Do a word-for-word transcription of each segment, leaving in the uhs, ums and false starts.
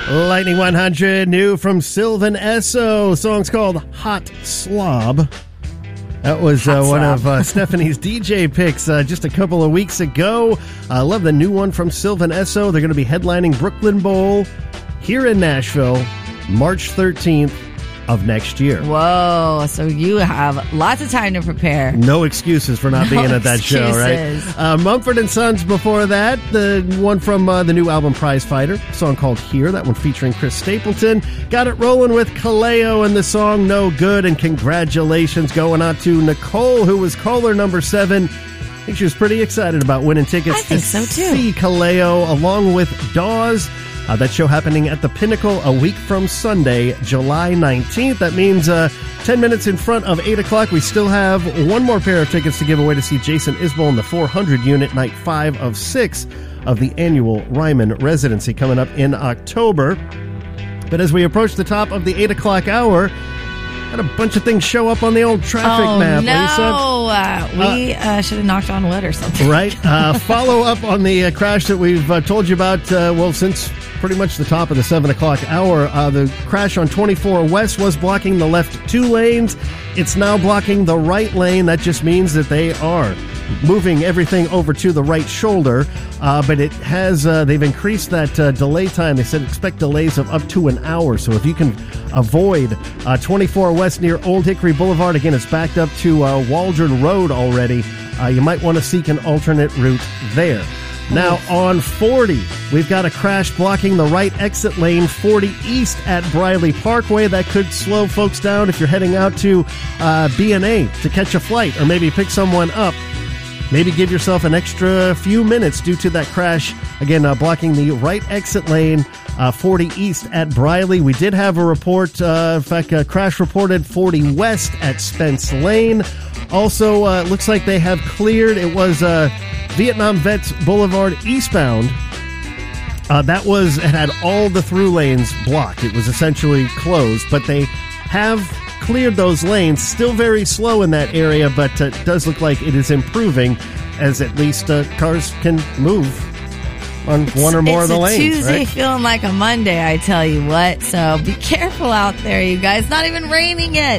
Lightning one hundred, new from Sylvan Esso. Song's called Hot Slob. That was uh, one of uh, Stephanie's D J picks uh, just a couple of weeks ago. I uh, love the new one from Sylvan Esso. They're going to be headlining Brooklyn Bowl here in Nashville, March thirteenth of next year. Whoa, so you have lots of time to prepare. No excuses for not no being at that excuses. show, right? Uh, Mumford and Sons before that, the one from uh, the new album Prize Fighter, song called Here, that one featuring Chris Stapleton. Got it rolling with Kaleo and the song No Good, and congratulations going out to Nicole, who was caller number seven. I think she was pretty excited about winning tickets I think to so too. see Kaleo along with Dawes. Uh, that show happening at the Pinnacle a week from Sunday, July nineteenth. That means uh, ten minutes in front of eight o'clock. We still have one more pair of tickets to give away to see Jason Isbell in the four hundred unit, night five of six of the annual Ryman residency coming up in October. But as we approach the top of the eight o'clock hour, had a bunch of things show up on the old traffic oh, map, no. Lisa. Uh, we uh, uh, should have knocked on wood or something. Right. Uh, follow up on the uh, crash that we've uh, told you about, uh, well, since pretty much the top of the seven o'clock hour. Uh, the crash on twenty-four West was blocking the left two lanes. It's now blocking the right lane. That just means that they are moving everything over to the right shoulder. Uh, but it has, uh, they've increased that uh, delay time. They said expect delays of up to an hour. So if you can avoid uh, twenty-four West near Old Hickory Boulevard, again, it's backed up to uh, Waldron Road already. Uh, you might want to seek an alternate route there. Now on forty, we've got a crash blocking the right exit lane, forty East at Briley Parkway. That could slow folks down if you're heading out to uh, B and A to catch a flight or maybe pick someone up. Maybe give yourself an extra few minutes due to that crash. Again, uh, blocking the right exit lane, uh, forty East at Briley. We did have a report, uh, in fact, a crash reported forty West at Spence Lane. Also, uh, looks like they have cleared. It was uh, Vietnam Vets Boulevard eastbound. Uh, that was, it had all the through lanes blocked. It was essentially closed, but they have cleared those lanes. Still very slow in that area, but uh, it does look like it is improving as at least uh, cars can move on it's, one or more of the lanes. It's a Tuesday right? feeling like a Monday, I tell you what. So be careful out there, you guys. Not even raining yet.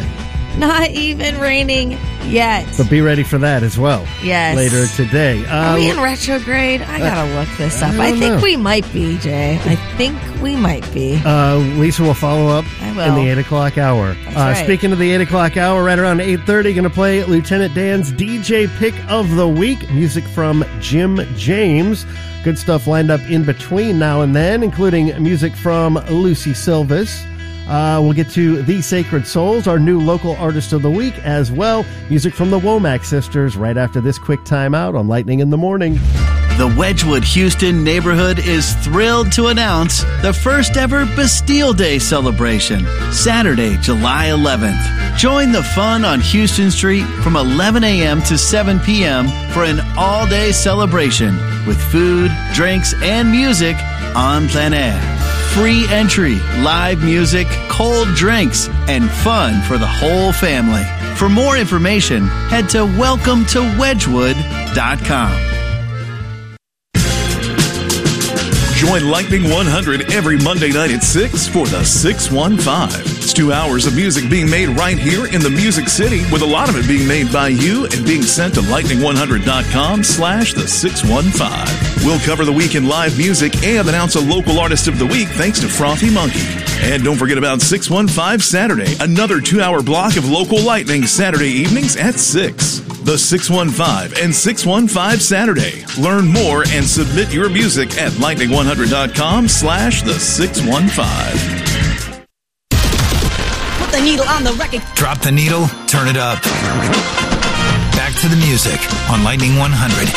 Not even raining yet. But be ready for that as well. Yes. Later today. Uh, Are we in retrograde? I gotta look this up. I, I think know. we might be, Jay. I think we might be. Uh, Lisa will follow up I will. in the eight o'clock hour. That's uh, right. Speaking of the eight o'clock hour, right around eight thirty, going to play Lieutenant Dan's D J Pick of the Week. Music from Jim James. Good stuff lined up in between now and then, including music from Lucy Silvis. Uh, we'll get to The Sacred Souls, our new local artist of the week, as well. Music from the Womack Sisters right after this quick timeout on Lightning in the Morning. The Wedgwood Houston neighborhood is thrilled to announce the first ever Bastille Day celebration, Saturday, July eleventh. Join the fun on Houston Street from eleven a.m. to seven p.m. for an all-day celebration with food, drinks, and music on plein air. Free entry, live music, cold drinks, and fun for the whole family. For more information, head to welcome to wedgwood dot com. Join Lightning one hundred every Monday night at six for the six one five. It's two hours of music being made right here in the Music City, with a lot of it being made by you and being sent to lightning one hundred dot com slash the six one five. We'll cover the week in live music and announce a local artist of the week thanks to Frothy Monkey. And don't forget about six one five Saturday, another two-hour block of local lightning Saturday evenings at six. The six one five and six one five Saturday. Learn more and submit your music at lightning one hundred dot com slash the six one five. Put the needle on the record. Drop the needle, turn it up. Back to the music on Lightning one hundred.